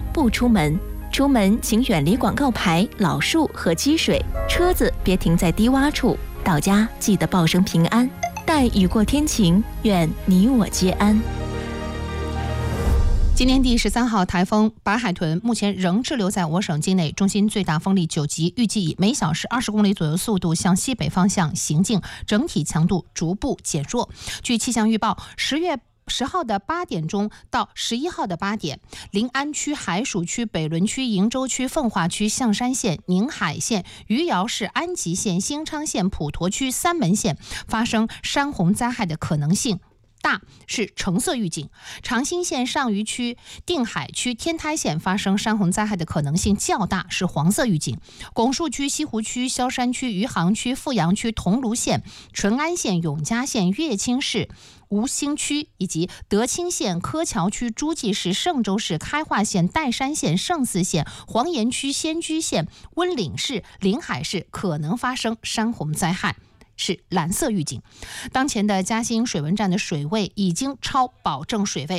不出门。出门请远离广告牌、老树和积水，车子别停在低洼处。到家记得报声平安，待雨过天晴，愿你我皆安。 今年第13号台风白海豚目前仍滞留在我省境内，中心最大风力9级，预计以每小时20公里左右速度向西北方向行进，整体强度逐步减弱。据气象预报，10月10号的8点钟到11号的8点，临安区、海曙区、北仑区、鄞州区、奉化区、象山县、宁海县、余姚市、安吉县、兴昌县、普陀区、三门县发生山洪灾害的可能性大，是橙色预警。长兴县、上虞区、定海区、天台县发生山洪灾害的可能性较大，是黄色预警。拱墅区、西湖区、萧山区、余杭区、富阳区、桐庐县、淳安县、永嘉县、乐清市、吴兴区以及德清县、柯桥区、诸暨市、嵊州市、开化县、岱山县、圣泗县、黄岩区、仙居县、温岭市、临海市可能发生山洪灾害，是蓝色预警。当前的嘉兴水文站的水位已经超保证水位，